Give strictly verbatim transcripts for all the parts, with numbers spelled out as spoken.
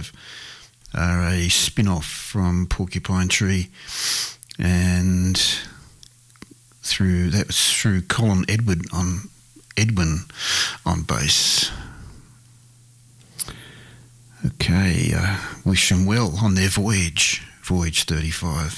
thirty-five are a spin-off from Porcupine Tree, and through that was through Colin Edward on Edwin on bass. Okay, uh, wish them well on their voyage, Voyage thirty-five.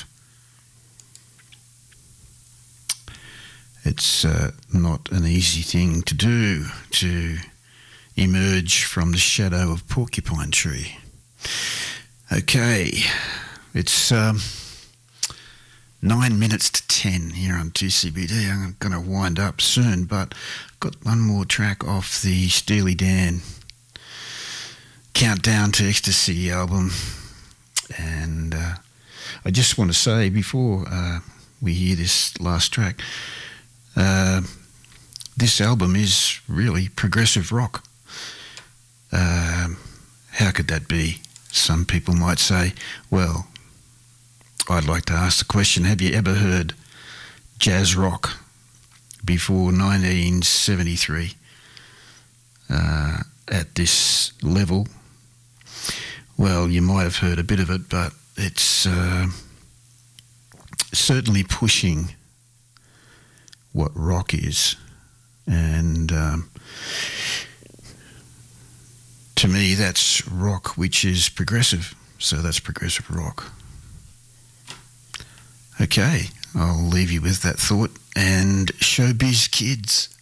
It's uh, not an easy thing to do, to emerge from the shadow of Porcupine Tree. Okay, it's um, nine minutes to ten here on two C B D. I'm going to wind up soon, but I've got one more track off the Steely Dan Countdown to Ecstasy album. And uh, I just want to say before uh, we hear this last track, uh, this album is really progressive rock. Uh, how could that be? Some people might say, well, I'd like to ask the question, have you ever heard jazz rock before nineteen seventy-three uh, at this level? Well, you might have heard a bit of it, but it's uh, certainly pushing what rock is. And um, to me, that's rock which is progressive. So that's progressive rock. Okay, I'll leave you with that thought. And Showbiz Kids.